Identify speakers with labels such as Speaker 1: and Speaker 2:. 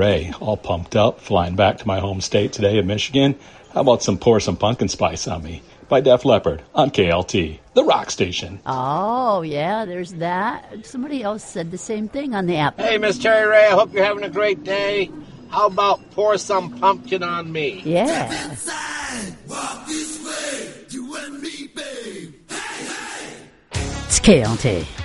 Speaker 1: Ray, all pumped up, flying back to my home state today in Michigan. How about Pour Some Pumpkin Spice on Me by Def Leppard on KLT, the rock station.
Speaker 2: Oh, yeah, there's that. Somebody else said the same thing on the app.
Speaker 3: Hey, Miss Cherry Ray, I hope you're having a great day. How about Pour Some Pumpkin on Me?
Speaker 2: Yeah.
Speaker 4: Walk this way, you and me, babe. Hey, hey.
Speaker 2: It's KLT.